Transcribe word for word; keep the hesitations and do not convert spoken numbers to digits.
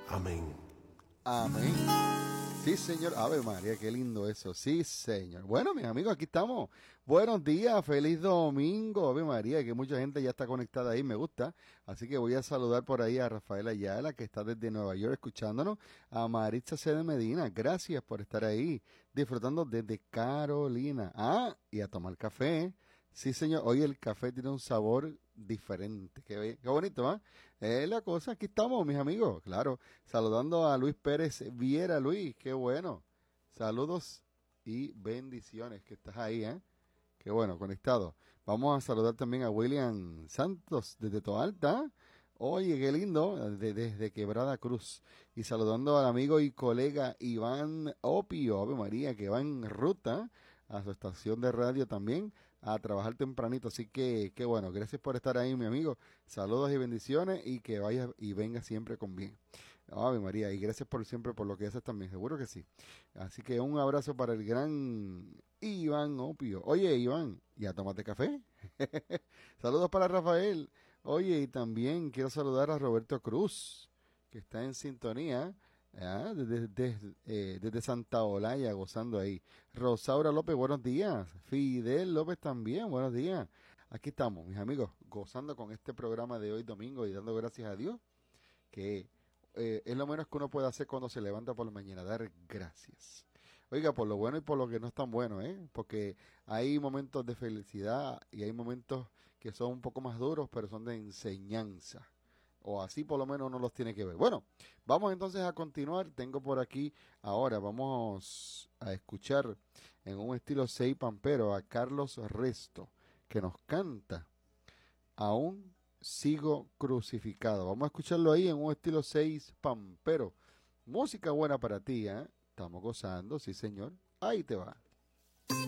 Amén. Amén. Sí, señor. Ave María, qué lindo eso. Sí, señor. Bueno, mis amigos, aquí estamos. Buenos días, feliz domingo. Ave María, que mucha gente ya está conectada ahí, me gusta. Así que voy a saludar por ahí a Rafael Ayala, que está desde Nueva York escuchándonos. A Maritza C. de Medina, gracias por estar ahí, disfrutando desde Carolina. Ah, y a tomar café. Sí, señor. Hoy el café tiene un sabor diferente. Qué, be- qué bonito, ¿ah? Es la cosa. Aquí estamos, mis amigos. Claro. Saludando a Luis Pérez Viera. Luis, qué bueno. Saludos y bendiciones que estás ahí, ¿eh? Qué bueno, conectado. Vamos a saludar también a William Santos desde Toalta. Oye, qué lindo, de- desde Quebrada Cruz. Y saludando al amigo y colega Iván Opio, Ave María, que va en ruta a su estación de radio también a trabajar tempranito. Así que, qué bueno, gracias por estar ahí, mi amigo. Saludos y bendiciones y que vaya y venga siempre con bien. Ave María, y gracias por siempre por lo que haces también, seguro que sí. Así que un abrazo para el gran Iván Opio. Oye, Iván, ¿ya tomaste café? Saludos para Rafael. Oye, y también quiero saludar a Roberto Cruz, que está en sintonía, ah, desde, desde, eh, desde Santa Olaya, gozando ahí. Rosaura López, buenos días. Fidel López también, buenos días. Aquí estamos, mis amigos, gozando con este programa de hoy domingo y dando gracias a Dios, que eh, es lo menos que uno puede hacer cuando se levanta por la mañana, dar gracias. Oiga, por lo bueno y por lo que no es tan bueno, ¿eh? Porque hay momentos de felicidad y hay momentos que son un poco más duros, pero son de enseñanza. O así por lo menos uno los tiene que ver. Bueno, vamos entonces a continuar. Tengo por aquí ahora, vamos a escuchar en un estilo seis pampero a Carlos Resto, que nos canta Aún sigo crucificado. Vamos a escucharlo ahí en un estilo seis pampero. Música buena para ti, ¿eh? Estamos gozando, sí señor. Ahí te va.